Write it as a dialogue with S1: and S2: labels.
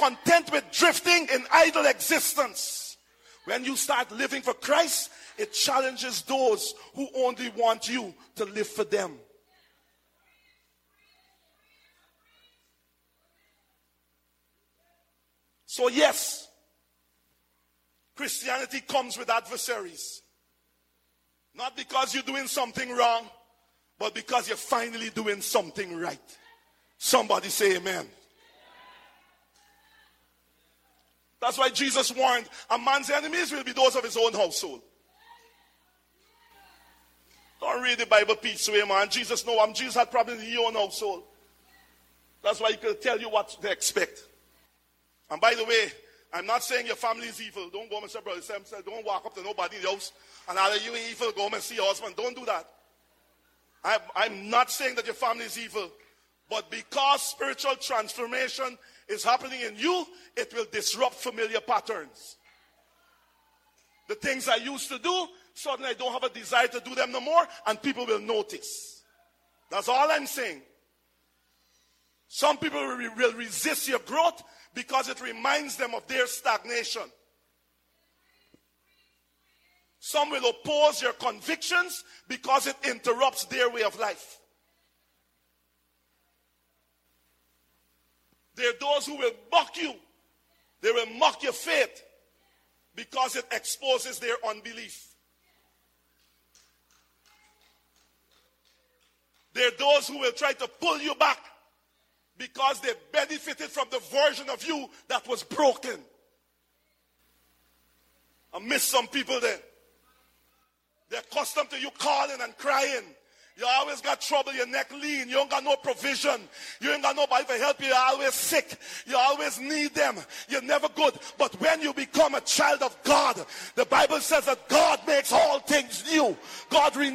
S1: content with drifting in idle existence. When you start living for Christ, it challenges those who only want you to live for them. So yes, Christianity comes with adversaries. Not because you're doing something wrong, but because you're finally doing something right. Somebody say amen. That's why Jesus warned, a man's enemies will be those of his own household. Don't read the Bible piecemeal, man. Jesus had problems in your own household. That's why he could tell you what to expect. And by the way, I'm not saying your family is evil. Don't go home and say, brother, don't walk up to nobody in the house and either you evil, go home and see your husband. Don't do that. I'm not saying that your family is evil. But because spiritual transformation is happening in you, it will disrupt familiar patterns. The things I used to do, suddenly I don't have a desire to do them no more, and people will notice. That's all I'm saying. Some people will resist your growth because it reminds them of their stagnation. Some will oppose your convictions because it interrupts their way of life. There are those who will mock you. They will mock your faith because it exposes their unbelief. There are those who will try to pull you back because they benefited from the version of you that was broken. I miss some people there. They're accustomed to you calling and crying. You always got trouble, your neck lean. You don't got no provision. You ain't got nobody to help you. You're always sick. You always need them. You're never good. But when you become a child of God, the Bible says that God makes all things new. God